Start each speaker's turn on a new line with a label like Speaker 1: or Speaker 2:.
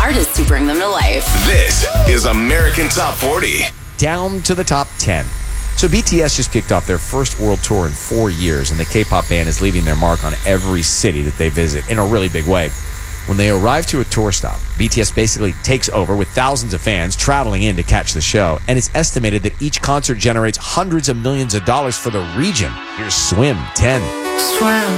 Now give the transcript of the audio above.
Speaker 1: artists who bring them to life.
Speaker 2: This is American Top 40.
Speaker 3: Down to the top 10. So BTS just kicked off their first world tour in 4 years, and the K-pop band is leaving their mark on every city that they visit in a really big way. When they arrive to a tour stop, BTS basically takes over with thousands of fans traveling in to catch the show, and it's estimated that each concert generates hundreds of millions of dollars for the region. Here's Swim, 10.
Speaker 4: Swim.